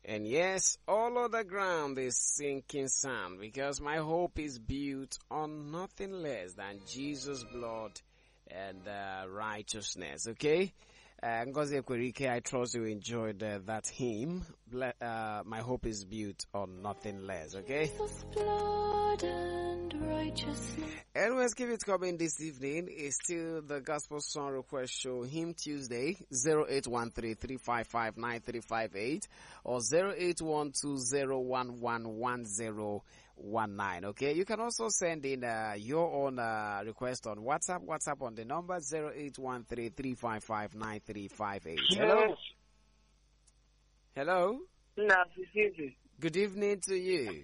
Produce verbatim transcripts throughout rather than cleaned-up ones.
And yes, all of the ground is sinking sand because my hope is built on nothing less than Jesus' blood and uh, righteousness. Okay? Uh, Ngozi Ekwerike, I trust you enjoyed uh, that hymn. Ble- uh, my hope is built on nothing less. Okay? Jesus' blood and righteousness. Anyways, keep it coming this evening. It's still the Gospel Song Request Show, Hymn Tuesday, zero eight one three, three five five, nine three five eight or zero eight one two zero one one one zero one nine. Okay, you can also send in uh, your own uh, request on WhatsApp. WhatsApp on the number zero eight one three, three five five, nine three five eight. Hello? Hello? No, it's Good evening to you.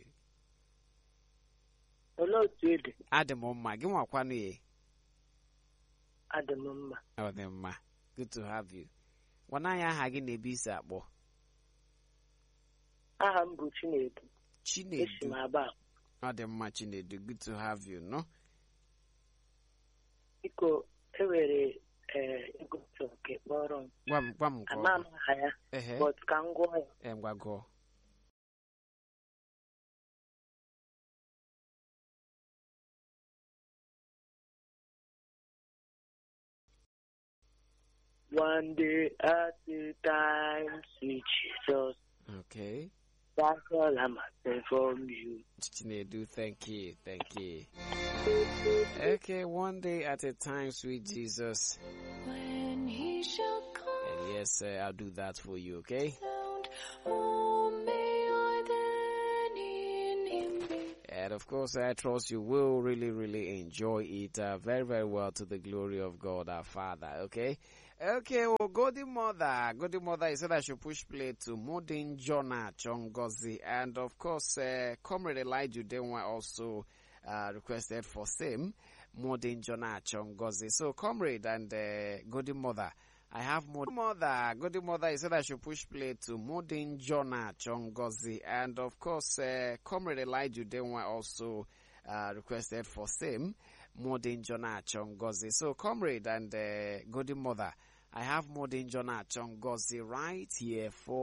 Hello, Jude. Adamoma, give me a kwanu. Adamama. Oh, then, ma. Good to have you. Wanaya hagi nebisa bo. Aha m bụ Chinedu. Esi Chinedu. m Aba. Oh, then, ma Chinedu. Good to have you, no? Biko, e nwere eh, ego chọrọ ka ị kpọrọ m. Gwam, gwam, Ama m gwam. aha ya, Ehe. but ka m gụọ ya. Eh, gwago. One day at a time, sweet Jesus, Okay. that's all I'm asking from you. Chinedu, thank you, thank you. Okay, one day at a time, sweet Jesus. When he shall come And yes, uh, I'll do that for you, okay? sound, oh, may I then in him be. And of course, I trust you will really, really enjoy it uh, very, very well to the glory of God our Father, okay? Okay, well, Golden Mother, Golden Mother, he said I should push play to Modern Jonah Chongozi. And of course, uh, Comrade Elijah Denwa also uh, requested for same Modern Jonah Chongozi. So, Comrade and uh, Golden Mother, I have Modern Mother, Golden Mother, he said I should push play to Modern Jonah Chongozi. And of course, uh, Comrade Elijah Denwa also uh, requested for same Modern Jonah Chongozi. So, Comrade and uh, Golden Mother, I have Modern Jonah Chongozi right here for